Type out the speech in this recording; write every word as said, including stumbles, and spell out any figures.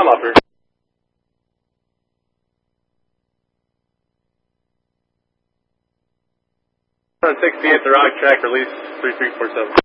I'm up here. one sixty-eight, the rock track release three three four seven.